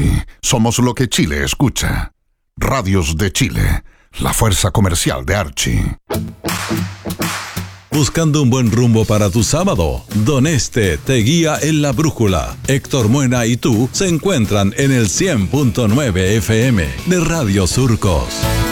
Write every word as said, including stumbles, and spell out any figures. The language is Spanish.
Archie, somos lo que Chile escucha. Radios de Chile, la fuerza comercial de Archie. Buscando un buen rumbo para tu sábado, Don Este te guía en la brújula. Héctor Muena y tú se encuentran en el cien punto nueve F M de Radio Surcos.